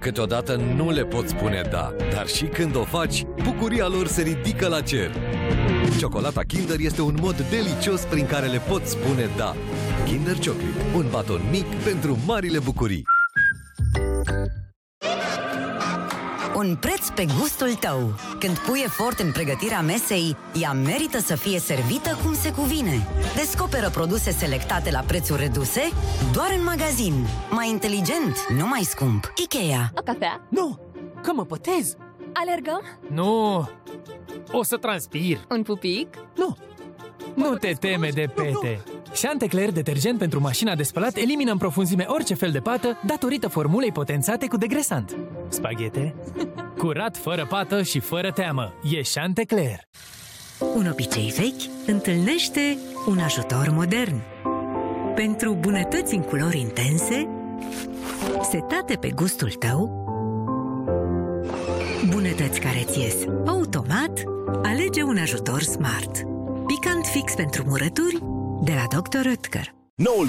Câteodată nu le poți spune da, dar și când o faci, bucuria lor se ridică la cer. Ciocolata Kinder este un mod delicios prin care le poți spune da. Kinder Chocolate, un baton mic pentru marile bucurii. Un preț pe gustul tău. Când pui efort în pregătirea mesei, ea merită să fie servită cum se cuvine. Descoperă produse selectate la prețuri reduse doar în magazin. Mai inteligent, nu mai scump. IKEA. O cafea? Nu! Că mă botez! Alergăm? Nu! O să transpir! Un pupic? Nu! Nu te teme de pete! Chantecler detergent pentru mașina de spălat elimină în profunzime orice fel de pată datorită formulei potențate cu degresant. Spaghete? Curat, fără pată și fără teamă. E Chantecler. Un obicei vechi întâlnește un ajutor modern. Pentru bunătăți în culori intense, setate pe gustul tău, bunătăți care-ți ies automat, alege un ajutor smart. Picant fix pentru murături de la Dr. Oetker. Noul